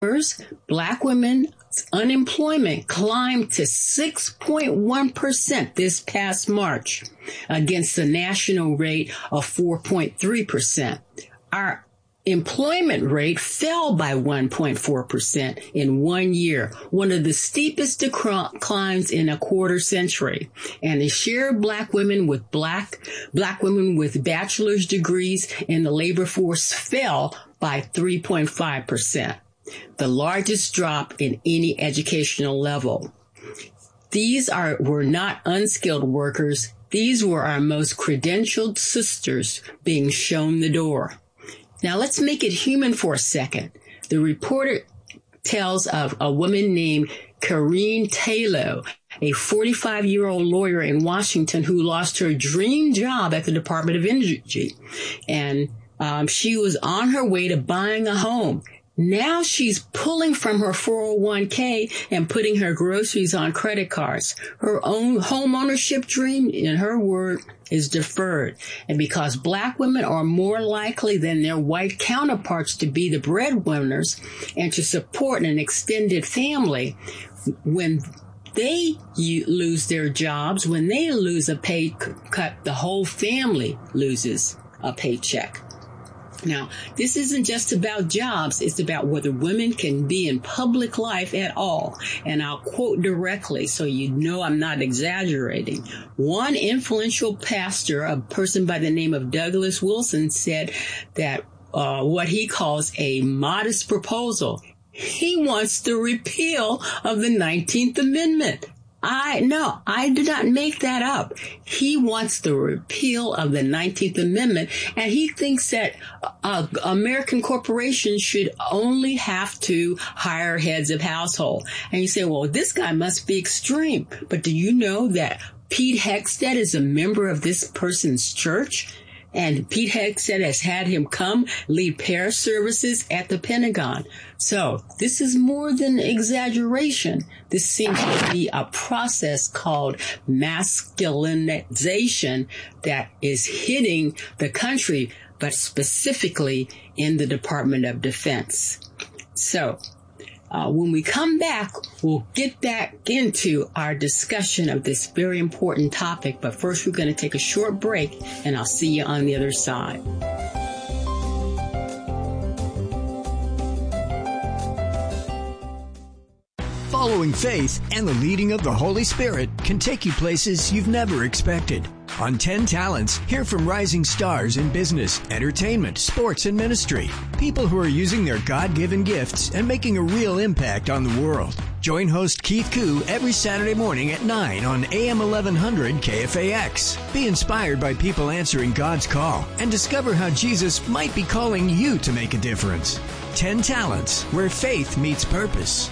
Black women's unemployment climbed to 6.1% this past March against the national rate of 4.3%. Our employment rate fell by 1.4% in 1 year, one of the steepest declines in a quarter century. And the share of black women with bachelor's degrees in the labor force fell by 3.5%, the largest drop in any educational level. These were not unskilled workers. These were our most credentialed sisters being shown the door. Now let's make it human for a second. The reporter tells of a woman named Karine Taylor, a 45-year-old lawyer in Washington who lost her dream job at the Department of Energy. And she was on her way to buying a home. Now she's pulling from her 401k and putting her groceries on credit cards. Her own home ownership dream, in her word, is deferred. And because black women are more likely than their white counterparts to be the breadwinners and to support an extended family, when they lose their jobs, when they lose a pay cut, the whole family loses a paycheck. Now, this isn't just about jobs. It's about whether women can be in public life at all. And I'll quote directly so you know I'm not exaggerating. One influential pastor, a person by the name of Douglas Wilson, said that what he calls a modest proposal. He wants the repeal of the 19th Amendment. I did not make that up. He wants the repeal of the 19th Amendment, and he thinks that American corporations should only have to hire heads of household. And you say, well, this guy must be extreme. But do you know that Pete Hegseth is a member of this person's church? And Pete Hegseth has had him come lead prayer services at the Pentagon. So this is more than exaggeration. This seems to be a process called masculinization that is hitting the country, but specifically in the Department of Defense. So when we come back, we'll get back into our discussion of this very important topic. But first, we're going to take a short break, and I'll see you on the other side. Following faith and the leading of the Holy Spirit can take you places you've never expected. On 10 Talents, hear from rising stars in business, entertainment, sports, and ministry. People who are using their God-given gifts and making a real impact on the world. Join host Keith Koo every Saturday morning at 9 on AM 1100 KFAX. Be inspired by people answering God's call and discover how Jesus might be calling you to make a difference. 10 Talents, where faith meets purpose.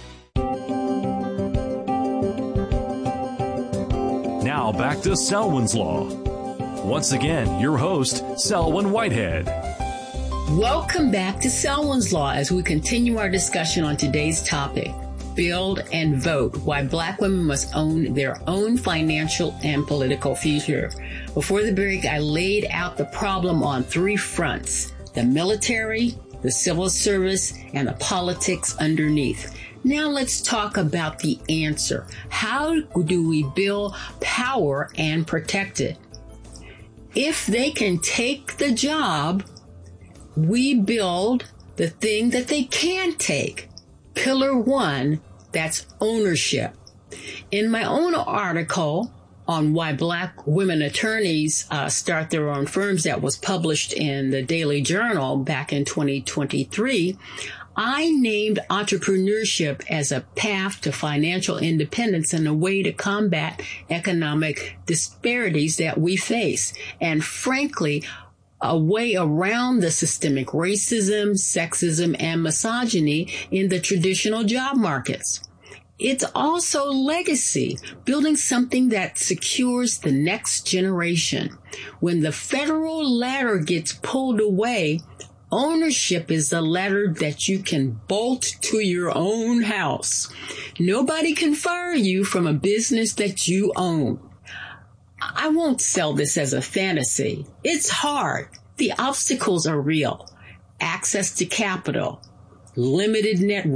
Now back to Selwyn's Law. Once again, your host, Selwyn Whitehead. Welcome back to Selwyn's Law as we continue our discussion on today's topic, Build and Vote, Why Black Women Must Own Their Own Financial and Political Future. Before the break, I laid out the problem on 3 fronts: the military, the civil service, and the politics underneath. Now let's talk about the answer. How do we build power and protect it? If they can take the job, we build the thing that they can't take. Pillar 1, that's ownership. In my own article on why black women attorneys start their own firms that was published in the Daily Journal back in 2023, I named entrepreneurship as a path to financial independence and a way to combat economic disparities that we face. And frankly, a way around the systemic racism, sexism, and misogyny in the traditional job markets. It's also legacy, building something that secures the next generation. When the federal ladder gets pulled away, ownership is the ladder that you can bolt to your own house. Nobody can fire you from a business that you own. I won't sell this as a fantasy. It's hard. The obstacles are real. Access to capital, limited net